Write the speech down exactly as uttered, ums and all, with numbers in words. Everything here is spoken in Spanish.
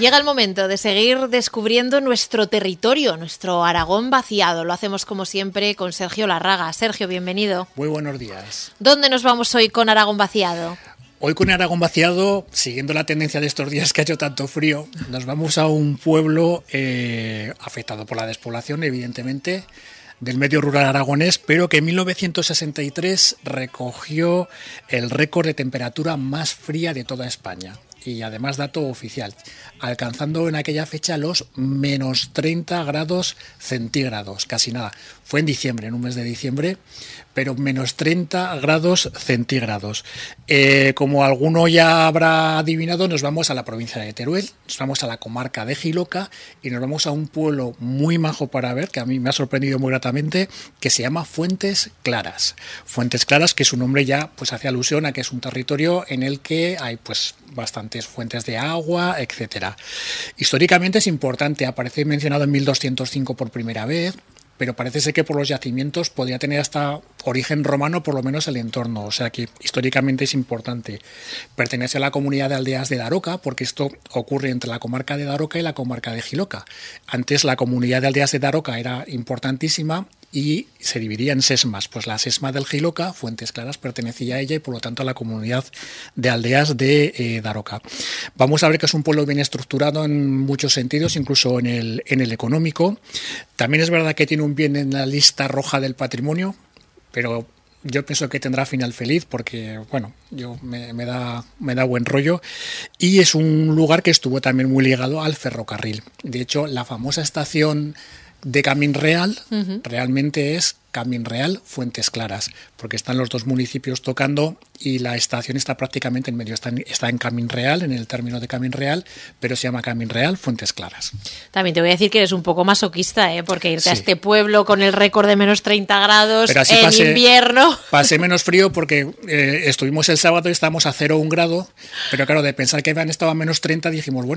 Llega el momento de seguir descubriendo nuestro territorio, nuestro Aragón vaciado. Lo hacemos como siempre con Sergio Larraga. Sergio, bienvenido. Muy buenos días. ¿Dónde nos vamos hoy con Aragón vaciado? Hoy con Aragón vaciado, siguiendo la tendencia de estos días que ha hecho tanto frío, nos vamos a un pueblo eh, afectado por la despoblación, evidentemente, del medio rural aragonés, pero que en mil novecientos sesenta y tres recogió el récord de temperatura más fría de toda España. Y además dato oficial, alcanzando en aquella fecha los menos treinta grados centígrados, casi nada. Fue en diciembre, en un mes de diciembre, pero menos treinta grados centígrados. Eh, como alguno ya habrá adivinado, nos vamos a la provincia de Teruel, nos vamos a la comarca de Jiloca y nos vamos a un pueblo muy majo para ver, que a mí me ha sorprendido muy gratamente, que se llama Fuentes Claras. Fuentes Claras, que su nombre ya pues hace alusión a que es un territorio en el que hay pues bastantes fuentes de agua, etcétera. Históricamente es importante, aparece mencionado en mil doscientos cinco por primera vez, pero parece ser que por los yacimientos podría tener hasta origen romano, por lo menos el entorno, o sea que históricamente es importante. Pertenece a la comunidad de aldeas de Daroca, porque esto ocurre entre la comarca de Daroca y la comarca de Jiloca. Antes la comunidad de aldeas de Daroca era importantísima y se dividía en sesmas, pues la sesma del Jiloca, Fuentes Claras, pertenecía a ella y por lo tanto a la comunidad de aldeas de eh, Daroca. Vamos a ver que es un pueblo bien estructurado en muchos sentidos, incluso en el, en el económico. También es verdad que tiene un bien en la lista roja del patrimonio, pero yo pienso que tendrá final feliz porque, bueno, yo me, me, da, me da buen rollo. Y es un lugar que estuvo también muy ligado al ferrocarril. De hecho, la famosa estación de Camín Real, uh-huh. realmente es Camín Real Fuentes Claras, porque están los dos municipios tocando y la estación está prácticamente en medio, está en, está en Camín Real, en el término de Camín Real, pero se llama Camín Real Fuentes Claras. También te voy a decir que eres un poco masoquista, ¿eh? Porque irte sí. a este pueblo con el récord de menos treinta grados en pasé, invierno. Pasé menos frío porque eh, estuvimos el sábado y estábamos a cero un grado, pero claro, de pensar que habían estado a menos treinta dijimos, bueno,